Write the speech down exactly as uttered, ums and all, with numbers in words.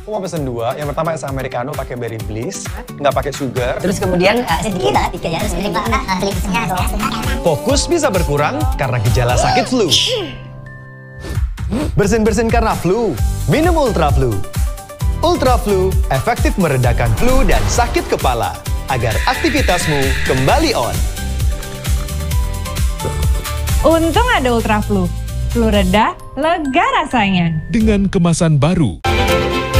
Aku mau pesen dua. Yang pertama es americano pakai berry bliss, nggak pakai sugar. Terus kemudian uh, sedikit lah tiga ya. Fokus bisa berkurang karena gejala sakit flu. Bersin-bersin karena flu, minum Ultra Flu. Ultra Flu efektif meredakan flu dan sakit kepala agar aktivitasmu kembali on. Untung ada Ultra Flu. Flu reda, lega rasanya. Dengan kemasan baru.